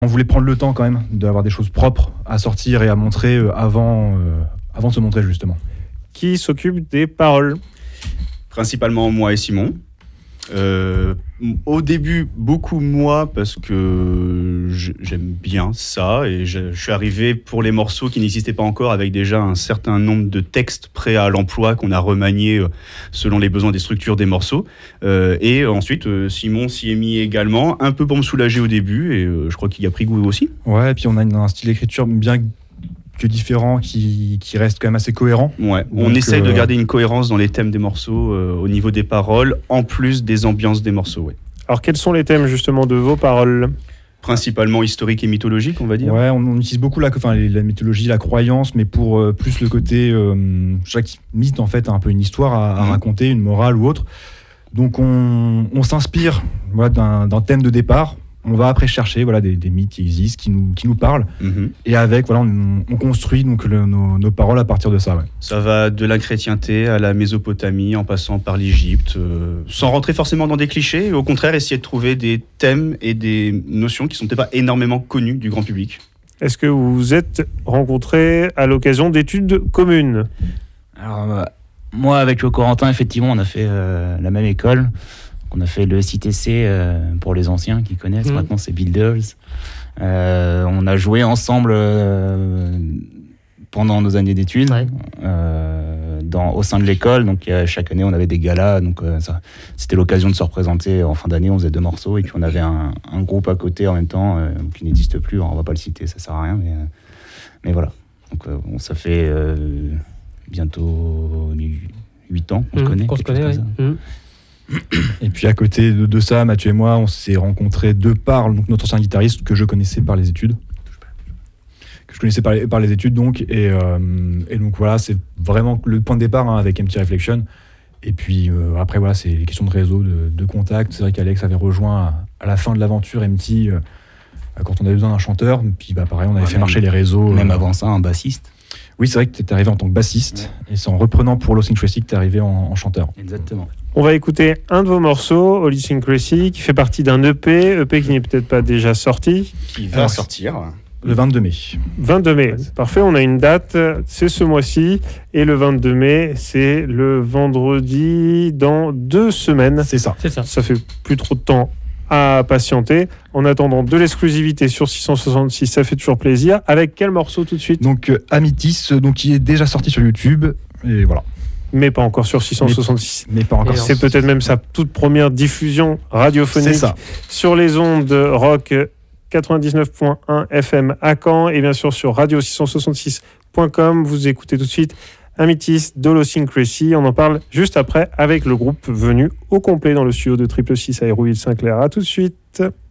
On voulait prendre le temps quand même d'avoir des choses propres à sortir et à montrer avant de se montrer justement. Qui s'occupe des paroles? Principalement moi et Simon. Au début, beaucoup moi, parce que j'aime bien ça, et je suis arrivé pour les morceaux qui n'existaient pas encore, avec déjà un certain nombre de textes prêts à l'emploi qu'on a remaniés selon les besoins des structures des morceaux. Et ensuite, Simon s'y est mis également, un peu pour me soulager au début, et je crois qu'il y a pris goût aussi. Ouais, et puis on a un style d'écriture bien que différent, qui reste quand même assez cohérent. Ouais, on essaye de garder une cohérence dans les thèmes des morceaux, au niveau des paroles, en plus des ambiances des morceaux. Ouais. Alors quels sont les thèmes justement de vos paroles? Principalement historique et mythologique, on va dire. Ouais, on utilise beaucoup la mythologie, la croyance, mais pour plus le côté... chaque mythe, en fait, a un peu une histoire à raconter, une morale ou autre. Donc on s'inspire d'un thème de départ. On va après chercher des mythes qui existent, qui nous parlent. Et avec, on construit donc nos paroles à partir de ça. Ouais. Ça va de la chrétienté à la Mésopotamie, en passant par l'Égypte, sans rentrer forcément dans des clichés, au contraire, essayer de trouver des thèmes et des notions qui ne sont peut-être pas énormément connues du grand public. Est-ce que vous vous êtes rencontrés à l'occasion d'études communes? Alors, moi, avec le Corentin, effectivement, on a fait la même école. On a fait le CTC pour les anciens qui connaissent. Maintenant, c'est Builders. On a joué ensemble pendant nos années d'études, au sein de l'école. Donc, chaque année, on avait des galas. Donc, c'était l'occasion de se représenter en fin d'année. On faisait 2 morceaux et puis on avait un groupe à côté en même temps qui n'existe plus. On ne va pas le citer, ça ne sert à rien. Mais voilà. Donc, ça fait bientôt 8 ans qu'on se connaît. Qu'on se connaît, oui. Et puis à côté de ça, Mathieu et moi, on s'est rencontrés de par notre ancien guitariste que je connaissais par les études. Donc, et donc voilà, c'est vraiment le point de départ avec Empty Reflection. Et puis après, voilà, c'est les questions de réseau, de contact. C'est vrai qu'Alex avait rejoint à la fin de l'aventure Empty quand on avait besoin d'un chanteur. Puis pareil, on avait fait marcher les réseaux. Même avant ça, un bassiste. Oui, c'est vrai que tu es arrivé en tant que bassiste, et c'est en reprenant pour Lost Syncrecy que tu es arrivé en chanteur. Exactement. On va écouter un de vos morceaux, Holy Syncrecy, qui fait partie d'un EP qui n'est peut-être pas déjà sorti. Qui va sortir. Le 22 mai. 22 mai, parfait, on a une date, c'est ce mois-ci, et le 22 mai, c'est le vendredi dans 2 semaines. C'est ça. Ça fait plus trop de temps à patienter. En attendant de l'exclusivité sur 666, ça fait toujours plaisir. Avec quel morceau tout de suite? Donc Amitis, qui est déjà sorti sur YouTube, et voilà. Mais pas encore sur 666. Mais pas encore. C'est peut-être même sa toute première diffusion radiophonique sur les ondes rock 99.1 FM à Caen et bien sûr sur radio666.com. Vous écoutez tout de suite Amitis d'Holosyncrecy. On en parle juste après avec le groupe venu au complet dans le studio de 666 à Hérouville-Saint-Clair. À tout de suite.